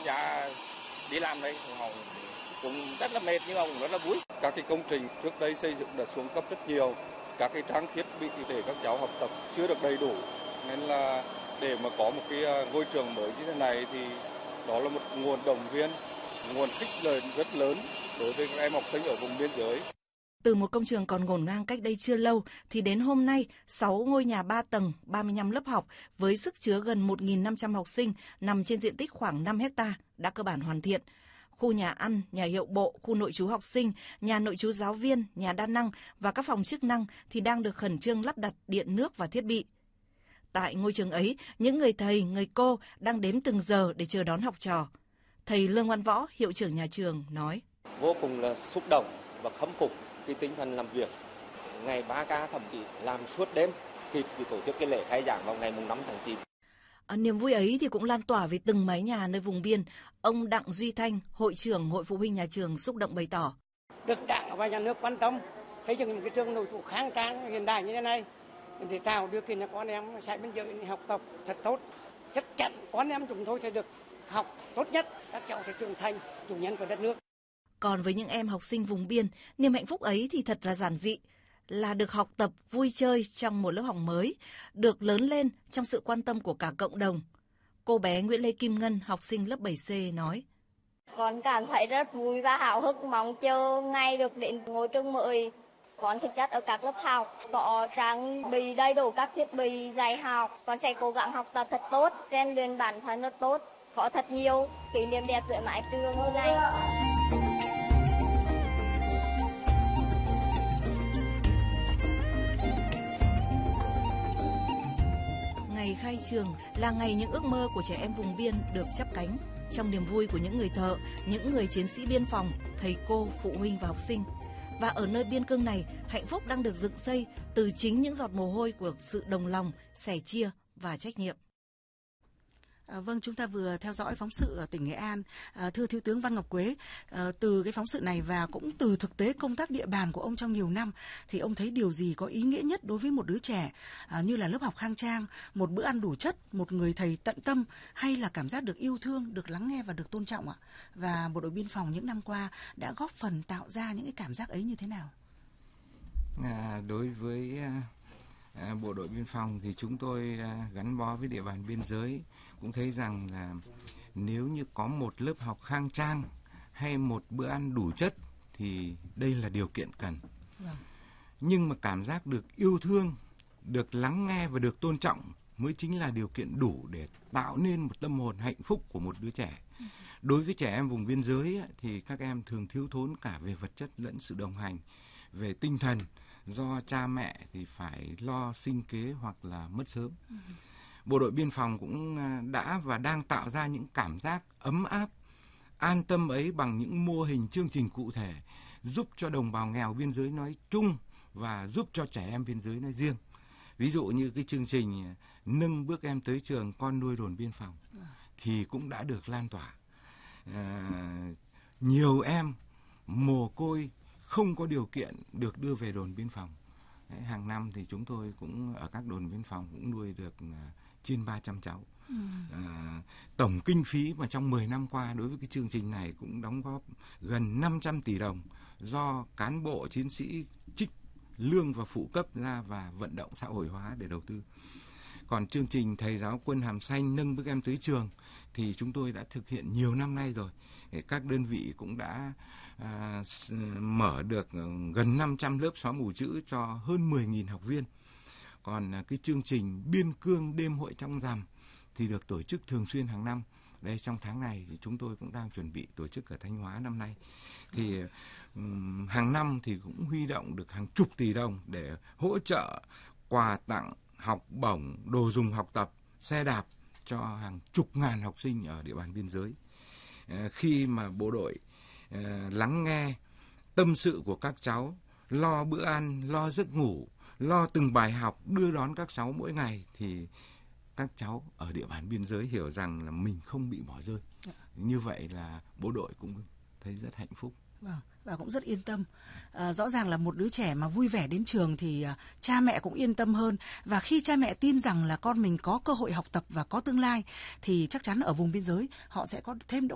cha đi làm đây, họ cũng rất là mệt nhưng họ cũng rất là vui. Các cái công trình trước đây xây dựng đã xuống cấp rất nhiều, các cái trang thiết bị để các cháu học tập chưa được đầy đủ, nên là để mà có một cái ngôi trường mới như thế này thì đó là một nguồn động viên, nguồn khích lệ rất lớn đối với các em học sinh ở vùng biên giới. Từ một công trường còn ngổn ngang cách đây chưa lâu thì đến hôm nay, 6 ngôi nhà 3 tầng, 35 lớp học với sức chứa gần 1.500 học sinh nằm trên diện tích khoảng 5 hectare đã cơ bản hoàn thiện. Khu nhà ăn, nhà hiệu bộ, khu nội trú học sinh, nhà nội trú giáo viên, nhà đa năng và các phòng chức năng thì đang được khẩn trương lắp đặt điện nước và thiết bị. Tại ngôi trường ấy, những người thầy, người cô đang đếm từng giờ để chờ đón học trò. Thầy Lương Văn Võ, hiệu trưởng nhà trường nói: Vô cùng là xúc động và khâm phục cái tinh thần làm việc. Ngày 3K thậm chí làm suốt đêm kịp để tổ chức cái lễ khai giảng vào ngày 5 tháng 9. Niềm vui ấy thì cũng lan tỏa về từng mái nhà nơi vùng biên. Ông Đặng Duy Thanh, hội trưởng Hội Phụ huynh nhà trường xúc động bày tỏ: Được Đảng và Nhà nước quan tâm, xây dựng một cái trường nội trú khang trang hiện đại như thế này để tạo điều kiện cho con em xã biên giới học tập thật tốt. Chắc chắn con em chúng tôi sẽ được học tốt nhất, các cháu sẽ trưởng thành chủ nhân của đất nước. Còn với những em học sinh vùng biên, niềm hạnh phúc ấy thì thật là giản dị, là được học tập vui chơi trong một lớp học mới, được lớn lên trong sự quan tâm của cả cộng đồng. Cô bé Nguyễn Lê Kim Ngân, học sinh lớp 7C nói: Con cảm thấy rất vui và háo hức, mong chờ ngày được đến ngôi trường mới. Con thực chất ở các lớp học có trang bị đầy đủ các thiết bị dạy học. Con sẽ cố gắng học tập thật tốt, rèn luyện bản thân thật tốt, có thật nhiều kỷ niệm đẹp dưới mái trường như này. Ngày khai trường là ngày những ước mơ của trẻ em vùng biên được chắp cánh, trong niềm vui của những người thợ, những người chiến sĩ biên phòng, thầy cô, phụ huynh và học sinh. Và ở nơi biên cương này, hạnh phúc đang được dựng xây từ chính những giọt mồ hôi của sự đồng lòng, sẻ chia và trách nhiệm. Vâng, chúng ta vừa theo dõi phóng sự ở tỉnh Nghệ An. Thưa Thiếu tướng Văn Ngọc Quế, từ cái phóng sự này và cũng từ thực tế công tác địa bàn của ông trong nhiều năm, thì ông thấy điều gì có ý nghĩa nhất đối với một đứa trẻ, như là lớp học khang trang, một bữa ăn đủ chất, một người thầy tận tâm, hay là cảm giác được yêu thương, được lắng nghe và được tôn trọng ạ? Và bộ đội biên phòng những năm qua đã góp phần tạo ra những cái cảm giác ấy như thế nào? Đối với bộ đội biên phòng thì chúng tôi gắn bó với địa bàn biên giới, cũng thấy rằng là nếu như có một lớp học khang trang hay một bữa ăn đủ chất thì đây là điều kiện cần. Nhưng mà cảm giác được yêu thương, được lắng nghe và được tôn trọng mới chính là điều kiện đủ để tạo nên một tâm hồn hạnh phúc của một đứa trẻ. Đối với trẻ em vùng biên giới thì các em thường thiếu thốn cả về vật chất lẫn sự đồng hành về tinh thần, do cha mẹ thì phải lo sinh kế hoặc là mất sớm. Bộ đội biên phòng cũng đã và đang tạo ra những cảm giác ấm áp, an tâm ấy bằng những mô hình chương trình cụ thể, giúp cho đồng bào nghèo biên giới nói chung và giúp cho trẻ em biên giới nói riêng. Ví dụ như cái chương trình nâng bước em tới trường con nuôi đồn biên phòng thì cũng đã được lan tỏa. Nhiều em mồ côi không có điều kiện được đưa về đồn biên phòng. Hàng năm thì chúng tôi cũng ở các đồn biên phòng cũng nuôi được trên 300 cháu. Tổng kinh phí mà trong 10 năm qua đối với cái chương trình này cũng đóng góp gần 500 tỷ đồng do cán bộ chiến sĩ trích lương và phụ cấp ra và vận động xã hội hóa để đầu tư. Còn chương trình thầy giáo quân hàm xanh nâng bước em tới trường thì chúng tôi đã thực hiện nhiều năm nay rồi. Các đơn vị cũng đã mở được gần 500 lớp xóa mù chữ cho hơn 10.000 học viên. Còn cái chương trình biên cương đêm hội trong rằm thì được tổ chức thường xuyên hàng năm. Đây trong tháng này thì chúng tôi cũng đang chuẩn bị tổ chức ở Thanh Hóa năm nay. Thì hàng năm thì cũng huy động được hàng chục tỷ đồng để hỗ trợ quà tặng, học bổng, đồ dùng học tập, xe đạp cho hàng chục ngàn học sinh ở địa bàn biên giới. Khi mà bộ đội lắng nghe tâm sự của các cháu, lo bữa ăn, lo giấc ngủ, lo từng bài học, đưa đón các cháu mỗi ngày thì các cháu ở địa bàn biên giới hiểu rằng là mình không bị bỏ rơi. Như vậy là bộ đội cũng thấy rất hạnh phúc. Vâng, và cũng rất yên tâm. Rõ ràng là một đứa trẻ mà vui vẻ đến trường thì cha mẹ cũng yên tâm hơn. Và khi cha mẹ tin rằng là con mình có cơ hội học tập và có tương lai thì chắc chắn ở vùng biên giới họ sẽ có thêm động